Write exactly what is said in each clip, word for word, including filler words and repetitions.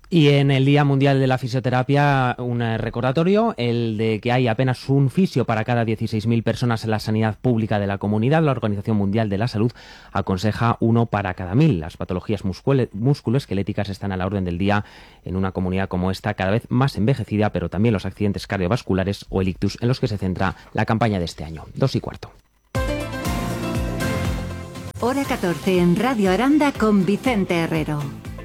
Y en el Día Mundial de la Fisioterapia, un recordatorio, el de que hay apenas un fisio para cada dieciséis mil personas en la sanidad pública de la comunidad. La Organización Mundial de la Salud aconseja uno para cada mil. Las patologías musculoesqueléticas están a la orden del día en una comunidad como esta, cada vez más envejecida, pero también los accidentes cardiovasculares o el ictus, en los que se centra la campaña de este año. Dos y cuarto. Hora catorce en Radio Aranda con Vicente Herrero.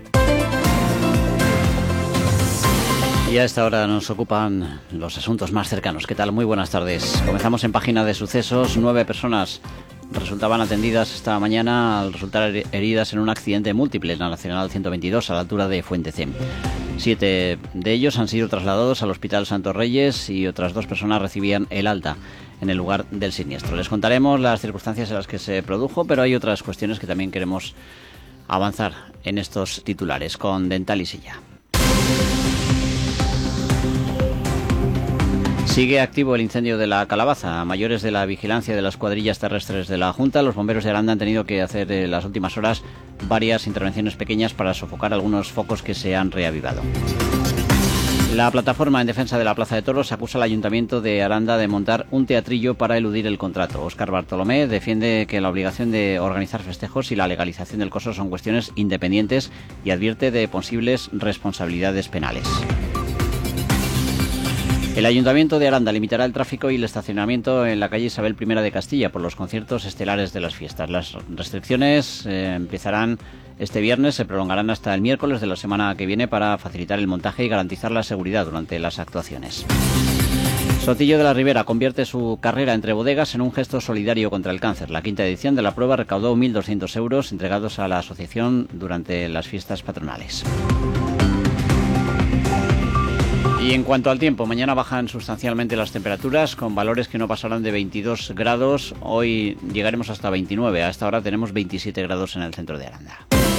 Y a esta hora nos ocupan los asuntos más cercanos. ¿Qué tal? Muy buenas tardes. Comenzamos en página de sucesos. Nueve personas resultaban atendidas esta mañana al resultar heridas en un accidente múltiple en la Nacional ciento veintidós a la altura de Fuente C. Siete de ellos han sido trasladados al Hospital Santos Reyes y otras dos personas recibían el alta en el lugar del siniestro. Les contaremos las circunstancias en las que se produjo, pero hay otras cuestiones que también queremos avanzar en estos titulares con Dental y Silla. Sigue activo el incendio de la Calabaza. A mayores de la vigilancia de las cuadrillas terrestres de la Junta, los bomberos de Aranda han tenido que hacer en las últimas horas varias intervenciones pequeñas para sofocar algunos focos que se han reavivado. La plataforma en defensa de la Plaza de Toros acusa al Ayuntamiento de Aranda de montar un teatrillo para eludir el contrato. Óscar Bartolomé defiende que la obligación de organizar festejos y la legalización del coso son cuestiones independientes y advierte de posibles responsabilidades penales. El Ayuntamiento de Aranda limitará el tráfico y el estacionamiento en la calle Isabel primera de Castilla por los conciertos estelares de las fiestas. Las restricciones eh, empezarán este viernes, se prolongarán hasta el miércoles de la semana que viene para facilitar el montaje y garantizar la seguridad durante las actuaciones. Sotillo de la Ribera convierte su carrera entre bodegas en un gesto solidario contra el cáncer. La quinta edición de la prueba recaudó mil doscientos euros entregados a la asociación durante las fiestas patronales. Y en cuanto al tiempo, mañana bajan sustancialmente las temperaturas con valores que no pasarán de veintidós grados. Hoy llegaremos hasta veintinueve. A esta hora tenemos veintisiete grados en el centro de Aranda.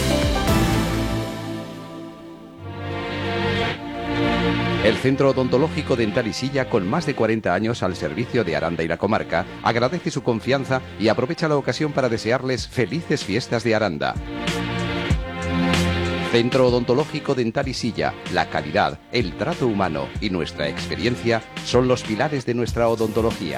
El Centro Odontológico Dental y Silla, con más de cuarenta años al servicio de Aranda y la comarca, agradece su confianza y aprovecha la ocasión para desearles felices fiestas de Aranda. Centro Odontológico Dental y Silla, la calidad, el trato humano y nuestra experiencia son los pilares de nuestra odontología.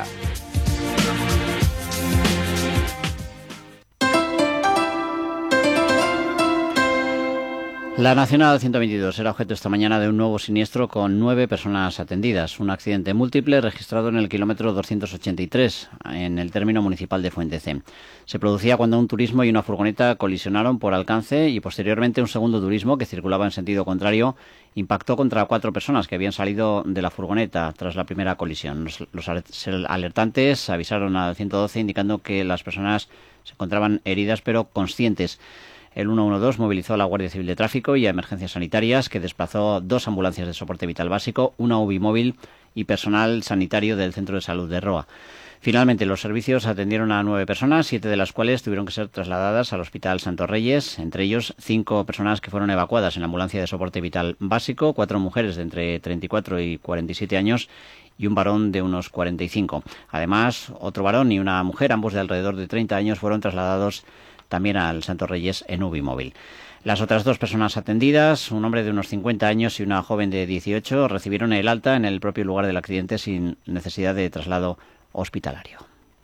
La Nacional ciento veintidós era objeto esta mañana de un nuevo siniestro con nueve personas atendidas. Un accidente múltiple registrado en el kilómetro doscientos ochenta y tres, en el término municipal de Fuente C. Se producía cuando un turismo y una furgoneta colisionaron por alcance y posteriormente un segundo turismo que circulaba en sentido contrario impactó contra cuatro personas que habían salido de la furgoneta tras la primera colisión. Los, los alertantes avisaron al ciento doce indicando que las personas se encontraban heridas pero conscientes. El ciento doce movilizó a la Guardia Civil de Tráfico y a Emergencias Sanitarias, que desplazó dos ambulancias de soporte vital básico, una U B I móvil y personal sanitario del Centro de Salud de Roa. Finalmente, los servicios atendieron a nueve personas, siete de las cuales tuvieron que ser trasladadas al Hospital Santos Reyes, entre ellos cinco personas que fueron evacuadas en la ambulancia de soporte vital básico, cuatro mujeres de entre treinta y cuatro y cuarenta y siete años y un varón de unos cuarenta y cinco. Además, otro varón y una mujer, ambos de alrededor de treinta años, fueron trasladados también al Santos Reyes en U B I móvil. Las otras dos personas atendidas, un hombre de unos cincuenta años y una joven de dieciocho, recibieron el alta en el propio lugar del accidente sin necesidad de traslado hospitalario.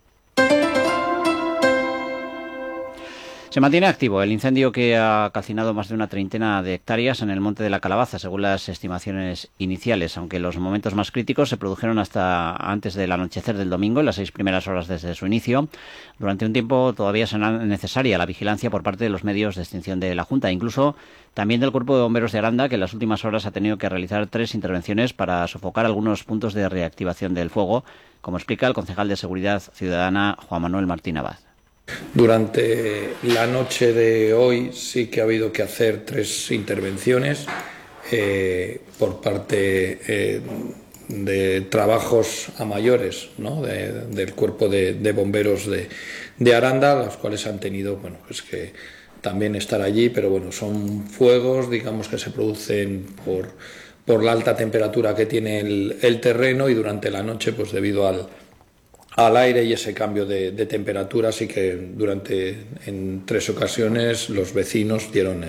Se mantiene activo el incendio que ha calcinado más de una treintena de hectáreas en el Monte de la Calabaza, según las estimaciones iniciales, aunque los momentos más críticos se produjeron hasta antes del anochecer del domingo, en las seis primeras horas desde su inicio. Durante un tiempo todavía será necesaria la vigilancia por parte de los medios de extinción de la Junta, incluso también del Cuerpo de Bomberos de Aranda, que en las últimas horas ha tenido que realizar tres intervenciones para sofocar algunos puntos de reactivación del fuego, como explica el concejal de Seguridad Ciudadana, Juan Manuel Martín Abad. Durante la noche de hoy sí que ha habido que hacer tres intervenciones eh, por parte eh, de trabajos a mayores, ¿no? de, del cuerpo de, de bomberos de, de Aranda, los cuales han tenido bueno, pues que también estar allí, pero bueno, son fuegos, digamos, que se producen por, por la alta temperatura que tiene el, el terreno y durante la noche, pues debido al al aire y ese cambio de, de temperatura, así que durante en tres ocasiones los vecinos dieron eh,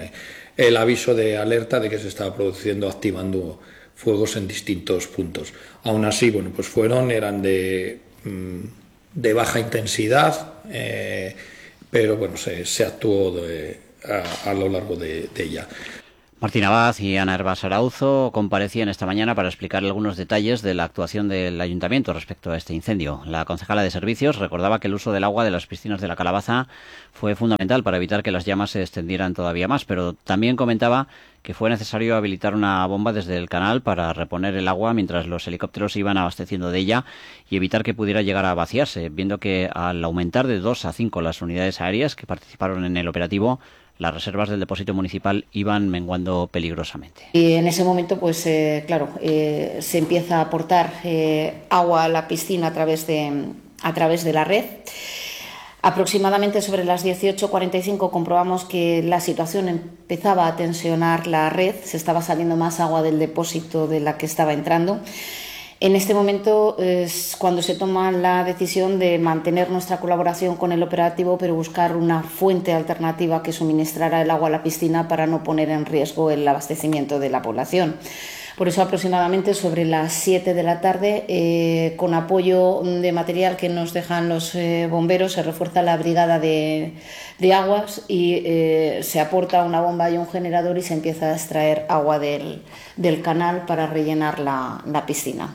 el aviso de alerta de que se estaba produciendo, activando fuegos en distintos puntos. Aún así, bueno, pues fueron, eran de, de baja intensidad, eh, pero bueno, se, se actuó de, a, a lo largo de, de ella. Martín Abad y Ana Hervás Arauzo comparecían esta mañana para explicar algunos detalles de la actuación del Ayuntamiento respecto a este incendio. La concejala de Servicios recordaba que el uso del agua de las piscinas de la Calabaza fue fundamental para evitar que las llamas se extendieran todavía más, pero también comentaba que fue necesario habilitar una bomba desde el canal para reponer el agua mientras los helicópteros iban abasteciendo de ella y evitar que pudiera llegar a vaciarse, viendo que al aumentar de dos a cinco las unidades aéreas que participaron en el operativo, las reservas del depósito municipal iban menguando peligrosamente. Y en ese momento, pues eh, claro, eh, se empieza a aportar eh, agua a la piscina a través de, a través de la red. Aproximadamente sobre las dieciocho cuarenta y cinco comprobamos que la situación empezaba a tensionar la red, se estaba saliendo más agua del depósito de la que estaba entrando. En este momento es cuando se toma la decisión de mantener nuestra colaboración con el operativo, pero buscar una fuente alternativa que suministrara el agua a la piscina para no poner en riesgo el abastecimiento de la población. Por eso aproximadamente sobre las siete de la tarde, eh, con apoyo de material que nos dejan los eh, bomberos, se refuerza la brigada de, de aguas y eh, se aporta una bomba y un generador y se empieza a extraer agua del, del canal para rellenar la, la piscina.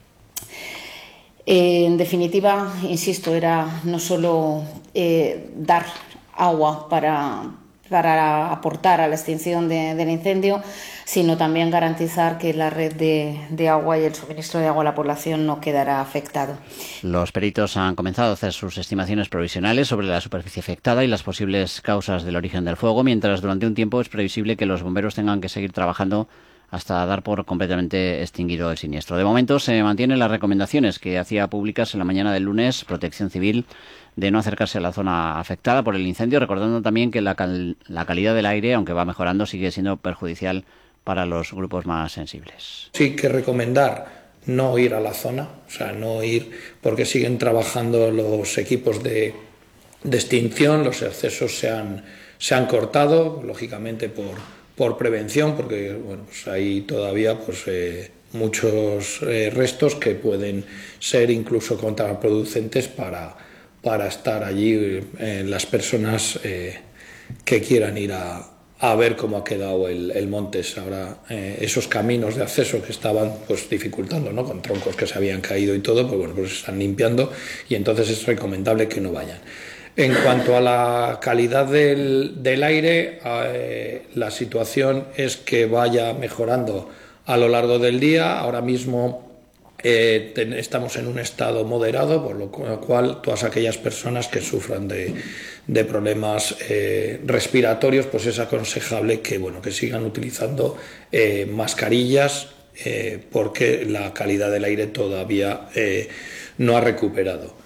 Eh, en definitiva, insisto, era no solo eh, dar agua para, para aportar a la extinción de, del incendio, sino también garantizar que la red de, de agua y el suministro de agua a la población no quedará afectado. Los peritos han comenzado a hacer sus estimaciones provisionales sobre la superficie afectada y las posibles causas del origen del fuego, mientras durante un tiempo es previsible que los bomberos tengan que seguir trabajando hasta dar por completamente extinguido el siniestro. De momento se mantienen las recomendaciones que hacía públicas en la mañana del lunes Protección Civil de no acercarse a la zona afectada por el incendio, recordando también que la, cal- la calidad del aire, aunque va mejorando, sigue siendo perjudicial para los grupos más sensibles. Sí que recomendar no ir a la zona, o sea, no ir porque siguen trabajando los equipos de, de extinción, los accesos se han, se han cortado, lógicamente por por prevención, porque bueno, pues hay todavía pues, eh, muchos eh, restos que pueden ser incluso contraproducentes para, para estar allí eh, las personas eh, que quieran ir a, a ver cómo ha quedado el, el Montes. Ahora eh, esos caminos de acceso que estaban pues, dificultando, ¿no? Con troncos que se habían caído y todo, pues bueno, pues se están limpiando y entonces es recomendable que no vayan. En cuanto a la calidad del, del aire, eh, la situación es que vaya mejorando a lo largo del día. Ahora mismo eh, ten, estamos en un estado moderado, por lo cual todas aquellas personas que sufran de, de problemas eh, respiratorios, pues es aconsejable que, bueno, que sigan utilizando eh, mascarillas eh, porque la calidad del aire todavía eh, no ha recuperado.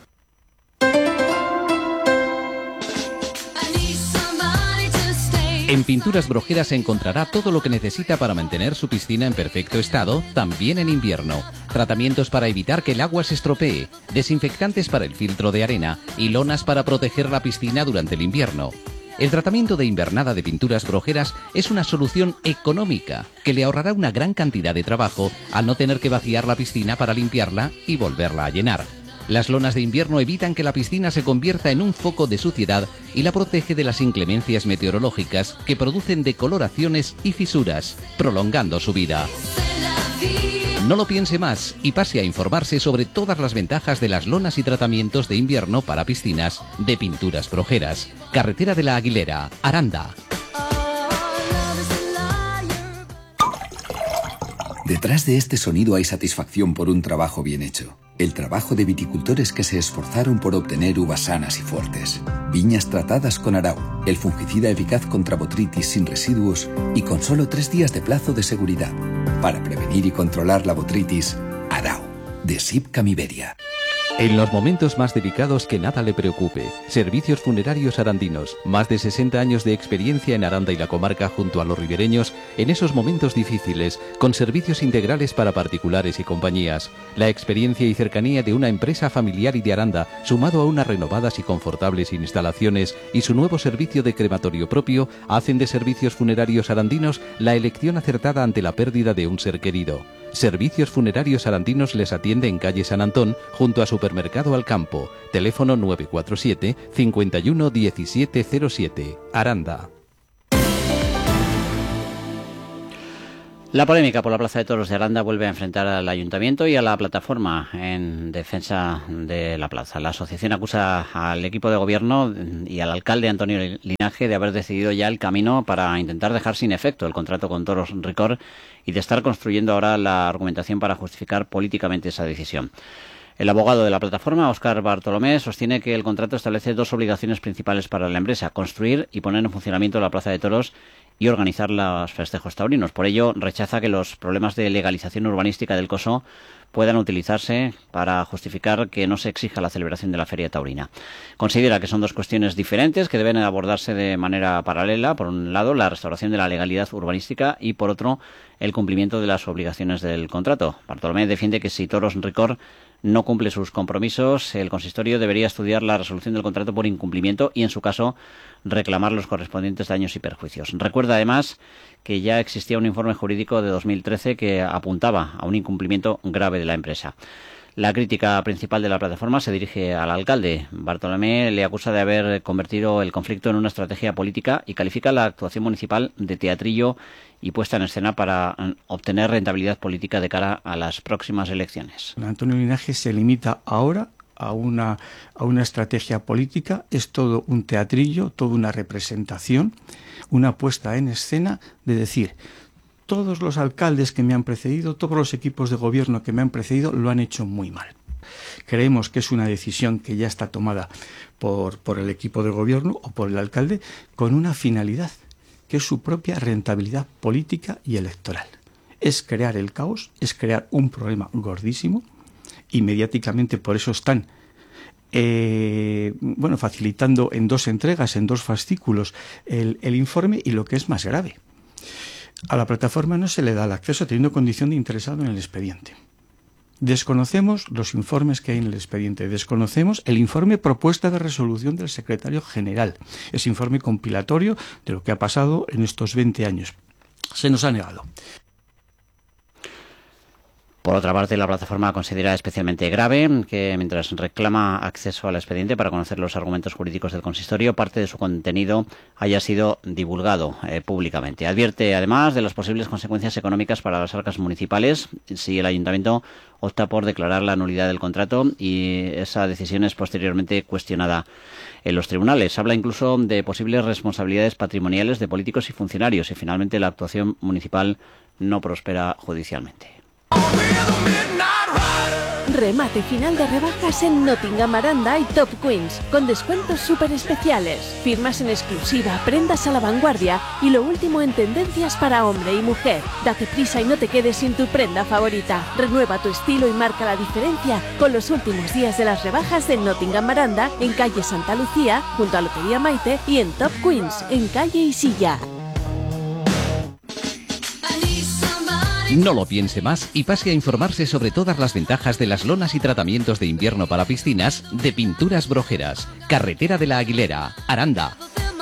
En Pinturas Brojeras encontrará todo lo que necesita para mantener su piscina en perfecto estado, también en invierno. Tratamientos para evitar que el agua se estropee, desinfectantes para el filtro de arena y lonas para proteger la piscina durante el invierno. El tratamiento de invernada de Pinturas Brojeras es una solución económica que le ahorrará una gran cantidad de trabajo al no tener que vaciar la piscina para limpiarla y volverla a llenar. Las lonas de invierno evitan que la piscina se convierta en un foco de suciedad y la protege de las inclemencias meteorológicas que producen decoloraciones y fisuras, prolongando su vida. No lo piense más y pase a informarse sobre todas las ventajas de las lonas y tratamientos de invierno para piscinas de Pinturas Brojeras. Carretera de la Aguilera, Aranda. Detrás de este sonido hay satisfacción por un trabajo bien hecho. El trabajo de viticultores que se esforzaron por obtener uvas sanas y fuertes. Viñas tratadas con Arau, el fungicida eficaz contra botrytis sin residuos y con solo tres días de plazo de seguridad. Para prevenir y controlar la botrytis, Arau, de Sipcam Iberia. En los momentos más delicados que nada le preocupe. Servicios Funerarios Arandinos. Más de sesenta años de experiencia en Aranda y la comarca junto a los ribereños en esos momentos difíciles, con servicios integrales para particulares y compañías. La experiencia y cercanía de una empresa familiar y de Aranda, sumado a unas renovadas y confortables instalaciones y su nuevo servicio de crematorio propio, hacen de Servicios Funerarios Arandinos la elección acertada ante la pérdida de un ser querido. Servicios Funerarios Arandinos les atiende en calle San Antón, junto a Supermercado Alcampo. Teléfono nueve cuatro siete, cinco uno uno siete cero siete. Aranda. La polémica por la Plaza de Toros de Aranda vuelve a enfrentar al Ayuntamiento y a la plataforma en defensa de la plaza. La asociación acusa al equipo de gobierno y al alcalde Antonio Linaje de haber decidido ya el camino para intentar dejar sin efecto el contrato con Toros Ricor y de estar construyendo ahora la argumentación para justificar políticamente esa decisión. El abogado de la plataforma, Óscar Bartolomé, sostiene que el contrato establece dos obligaciones principales para la empresa: construir y poner en funcionamiento la Plaza de Toros y organizar los festejos taurinos. Por ello, rechaza que los problemas de legalización urbanística del coso puedan utilizarse para justificar que no se exija la celebración de la feria taurina. Considera que son dos cuestiones diferentes que deben abordarse de manera paralela. Por un lado, la restauración de la legalidad urbanística y, por otro, el cumplimiento de las obligaciones del contrato. Bartolomé defiende que si Toros Ricor no cumple sus compromisos, el consistorio debería estudiar la resolución del contrato por incumplimiento y, en su caso, reclamar los correspondientes daños y perjuicios. Recuerda, además, que ya existía un informe jurídico de dos mil trece que apuntaba a un incumplimiento grave de la empresa. La crítica principal de la plataforma se dirige al alcalde. Bartolomé le acusa de haber convertido el conflicto en una estrategia política y califica la actuación municipal de teatrillo y puesta en escena para obtener rentabilidad política de cara a las próximas elecciones. Antonio Linaje se limita ahora a una, a una estrategia política, es todo un teatrillo, toda una representación, una puesta en escena de decir: todos los alcaldes que me han precedido, todos los equipos de gobierno que me han precedido lo han hecho muy mal. Creemos que es una decisión que ya está tomada por, por el equipo de gobierno o por el alcalde con una finalidad, que es su propia rentabilidad política y electoral. Es crear el caos, es crear un problema gordísimo, y mediáticamente por eso están eh, bueno, facilitando en dos entregas, en dos fascículos, el, el informe, y lo que es más grave, a la plataforma no se le da el acceso teniendo condición de interesado en el expediente. Desconocemos los informes que hay en el expediente, desconocemos el informe propuesta de resolución del secretario general, ese informe compilatorio de lo que ha pasado en estos veinte años. Se nos ha negado. Por otra parte, la plataforma considera especialmente grave que, mientras reclama acceso al expediente para conocer los argumentos jurídicos del consistorio, parte de su contenido haya sido divulgado eh, públicamente. Advierte, además, de las posibles consecuencias económicas para las arcas municipales si el ayuntamiento opta por declarar la nulidad del contrato y esa decisión es posteriormente cuestionada en los tribunales. Habla incluso de posibles responsabilidades patrimoniales de políticos y funcionarios y, finalmente, la actuación municipal no prospera judicialmente. Remate final de rebajas en Nottingham, Aranda y Top Queens, con descuentos súper especiales, firmas en exclusiva, prendas a la vanguardia y lo último en tendencias para hombre y mujer. Date prisa y no te quedes sin tu prenda favorita. Renueva tu estilo y marca la diferencia con los últimos días de las rebajas en Nottingham, Aranda, en calle Santa Lucía, junto a Lotería Maite, y en Top Queens, en calle Isilla. No lo piense más y pase a informarse sobre todas las ventajas de las lonas y tratamientos de invierno para piscinas de Pinturas Brojeras, Carretera de la Aguilera, Aranda.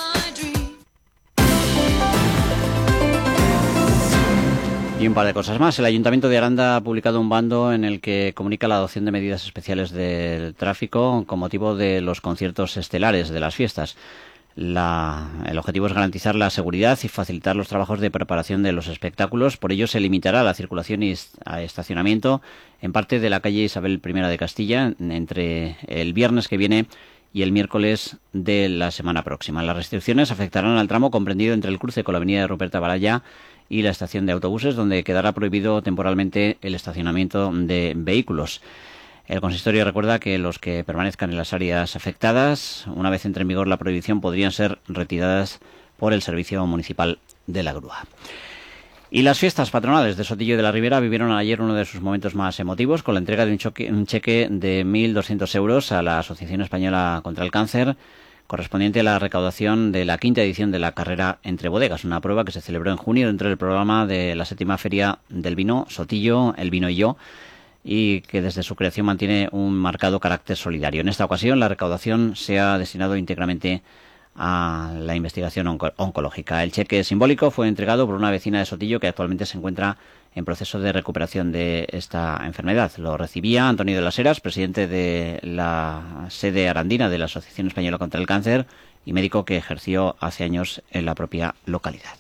Y un par de cosas más. El Ayuntamiento de Aranda ha publicado un bando en el que comunica la adopción de medidas especiales del tráfico con motivo de los conciertos estelares de las fiestas. La, el objetivo es garantizar la seguridad y facilitar los trabajos de preparación de los espectáculos. Por ello, se limitará la circulación y estacionamiento en parte de la calle Isabel I de Castilla entre el viernes que viene y el miércoles de la semana próxima. Las restricciones afectarán al tramo comprendido entre el cruce con la avenida de Ruperta Baralla y la estación de autobuses, donde quedará prohibido temporalmente el estacionamiento de vehículos. El consistorio recuerda que los que permanezcan en las áreas afectadas, una vez entre en vigor la prohibición, podrían ser retiradas por el Servicio Municipal de la Grúa. Y las fiestas patronales de Sotillo de la Ribera vivieron ayer uno de sus momentos más emotivos con la entrega de un, choque, un cheque de mil doscientos euros a la Asociación Española contra el Cáncer, correspondiente a la recaudación de la quinta edición de la carrera Entre Bodegas, una prueba que se celebró en junio dentro del programa de la séptima Feria del Vino, Sotillo, El Vino y Yo, y que desde su creación mantiene un marcado carácter solidario. En esta ocasión, la recaudación se ha destinado íntegramente a la investigación onco- oncológica. El cheque simbólico fue entregado por una vecina de Sotillo que actualmente se encuentra en proceso de recuperación de esta enfermedad. Lo recibía Antonio de las Heras, presidente de la sede arandina de la Asociación Española contra el Cáncer y médico que ejerció hace años en la propia localidad.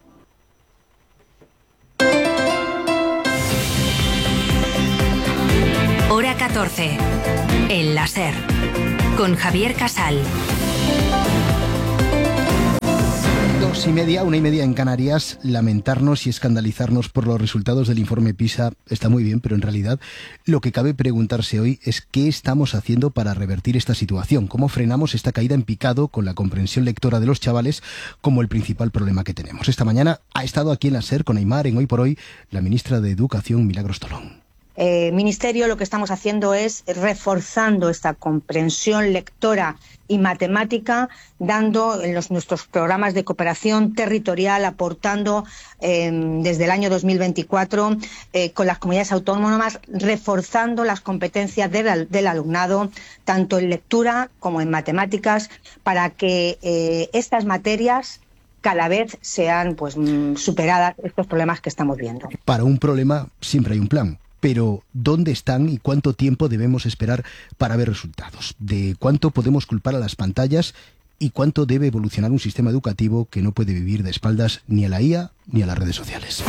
Hora catorce. El láser. Con Javier Casal. Dos y media, una y media en Canarias. Lamentarnos y escandalizarnos por los resultados del informe PISA está muy bien, pero en realidad lo que cabe preguntarse hoy es qué estamos haciendo para revertir esta situación, cómo frenamos esta caída en picado con la comprensión lectora de los chavales como el principal problema que tenemos. Esta mañana ha estado aquí en la SER con Aimar en Hoy por Hoy la ministra de Educación, Milagros Tolón. Eh, Ministerio, lo que estamos haciendo es reforzando esta comprensión lectora y matemática, dando en los, nuestros programas de cooperación territorial, aportando eh, desde el año dos mil veinticuatro eh, con las comunidades autónomas, reforzando las competencias del, del alumnado, tanto en lectura como en matemáticas, para que eh, estas materias cada vez sean pues superadas estos problemas que estamos viendo. Para un problema siempre hay un plan. Pero, ¿dónde están y cuánto tiempo debemos esperar para ver resultados? ¿De cuánto podemos culpar a las pantallas y cuánto debe evolucionar un sistema educativo que no puede vivir de espaldas ni a la I A ni a las redes sociales?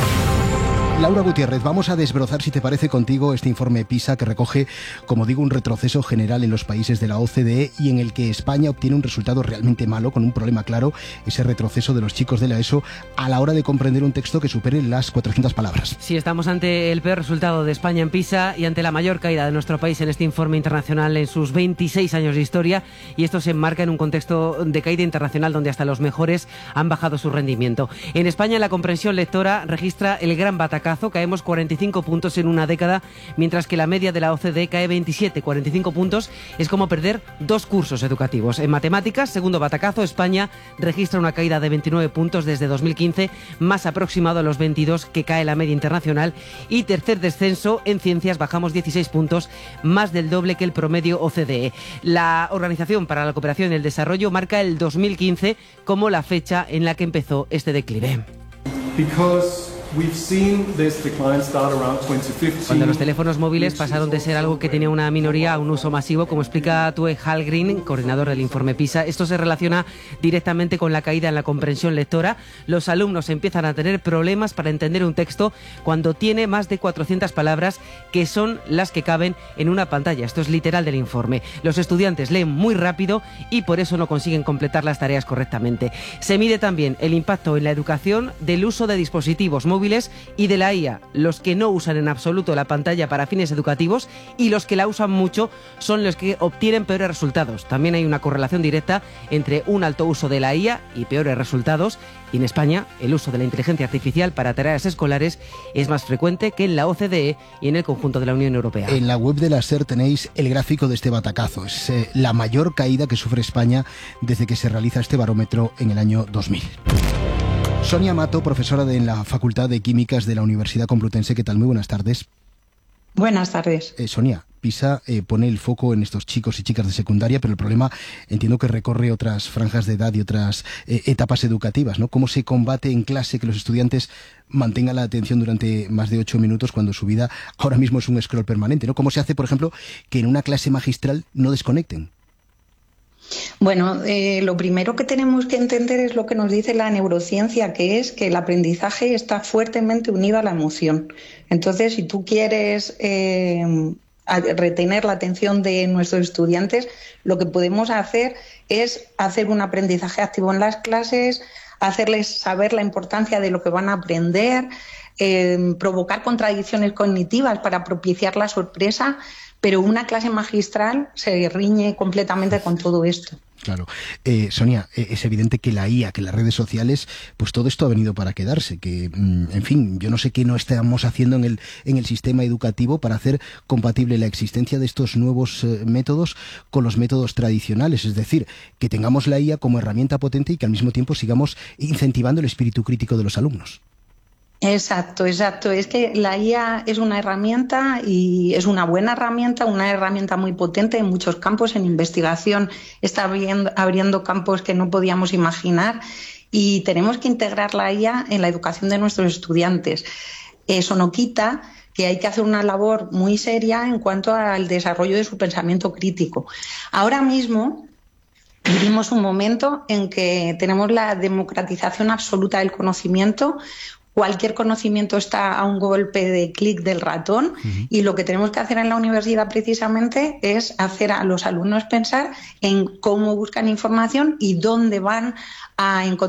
Laura Gutiérrez, vamos a desbrozar, si te parece, contigo este informe PISA que recoge, como digo, un retroceso general en los países de la O C D E y en el que España obtiene un resultado realmente malo, con un problema claro, ese retroceso de los chicos de la ESO a la hora de comprender un texto que supere las cuatrocientas palabras. Sí, estamos ante el peor resultado de España en PISA y ante la mayor caída de nuestro país en este informe internacional en sus veintiséis años de historia, y esto se enmarca en un contexto de caída internacional donde hasta los mejores han bajado su rendimiento. En España la comprensión lectora registra el gran batacazo. Caemos cuarenta y cinco puntos en una década, mientras que la media de la O C D E cae veintisiete. cuarenta y cinco puntos es como perder dos cursos educativos. En matemáticas, segundo batacazo, España registra una caída de veintinueve puntos desde dos mil quince, más aproximado a los veintidós que cae la media internacional. Y tercer descenso, en ciencias bajamos dieciséis puntos, más del doble que el promedio O C D E. La Organización para la Cooperación y el Desarrollo marca el dos mil quince como la fecha en la que empezó este declive. Because Cuando los teléfonos móviles pasaron de ser algo que tenía una minoría a un uso masivo, como explica Tue Hallgren, coordinador del informe PISA, esto se relaciona directamente con la caída en la comprensión lectora. Los alumnos empiezan a tener problemas para entender un texto cuando tiene más de cuatrocientas palabras, que son las que caben en una pantalla. Esto es literal del informe. Los estudiantes leen muy rápido y por eso no consiguen completar las tareas correctamente. Se mide también el impacto en la educación del uso de dispositivos móviles y de la I A. Los que no usan en absoluto la pantalla para fines educativos y los que la usan mucho son los que obtienen peores resultados. También hay una correlación directa entre un alto uso de la I A y peores resultados. Y en España, el uso de la inteligencia artificial para tareas escolares es más frecuente que en la O C D E y en el conjunto de la Unión Europea. En la web de la SER tenéis el gráfico de este batacazo. Es eh, la mayor caída que sufre España desde que se realiza este barómetro en el año dos mil. Sonia Mato, profesora de, en la Facultad de Químicas de la Universidad Complutense. ¿Qué tal? Muy buenas tardes. Buenas tardes. Eh, Sonia, PISA eh, pone el foco en estos chicos y chicas de secundaria, pero el problema entiendo que recorre otras franjas de edad y otras eh, etapas educativas, ¿no? ¿Cómo se combate en clase que los estudiantes mantengan la atención durante más de ocho minutos cuando su vida ahora mismo es un scroll permanente, ¿no? ¿Cómo se hace, por ejemplo, que en una clase magistral no desconecten? Bueno, eh, lo primero que tenemos que entender es lo que nos dice la neurociencia, que es que el aprendizaje está fuertemente unido a la emoción. Entonces, si tú quieres eh, retener la atención de nuestros estudiantes, lo que podemos hacer es hacer un aprendizaje activo en las clases, hacerles saber la importancia de lo que van a aprender, eh, provocar contradicciones cognitivas para propiciar la sorpresa. Pero una clase magistral se riñe completamente con todo esto. Claro. Eh, Sonia, eh, es evidente que la I A, que las redes sociales, pues todo esto ha venido para quedarse, que, mm, en fin, yo no sé qué no estamos haciendo en el, en el sistema educativo para hacer compatible la existencia de estos nuevos eh, métodos con los métodos tradicionales, es decir, que tengamos la I A como herramienta potente y que al mismo tiempo sigamos incentivando el espíritu crítico de los alumnos. Exacto, exacto. Es que la I A es una herramienta y es una buena herramienta, una herramienta muy potente en muchos campos. En investigación está abriendo, abriendo campos que no podíamos imaginar y tenemos que integrar la I A en la educación de nuestros estudiantes. Eso no quita que hay que hacer una labor muy seria en cuanto al desarrollo de su pensamiento crítico. Ahora mismo vivimos un momento en que tenemos la democratización absoluta del conocimiento. Cualquier conocimiento está a un golpe de clic del ratón uh-huh. y lo que tenemos que hacer en la universidad precisamente es hacer a los alumnos pensar en cómo buscan información y dónde van a encontrar